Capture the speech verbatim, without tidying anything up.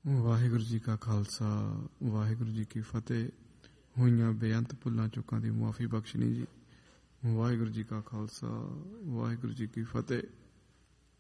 ਵਾਹਿਗੁਰੂ ਜੀ ਕਾ ਖਾਲਸਾ, ਵਾਹਿਗੁਰੂ ਜੀ ਕੀ ਫਤਿਹ। ਹੋਈਆਂ ਬੇਅੰਤ ਭੁੱਲਾਂ ਚੁੱਕਾਂ ਦੀ ਮੁਆਫੀ ਬਖਸ਼ਣੀ ਜੀ। ਵਾਹਿਗੁਰੂ ਜੀ ਕਾ ਖਾਲਸਾ, ਵਾਹਿਗੁਰੂ ਜੀ ਕੀ ਫਤਿਹ।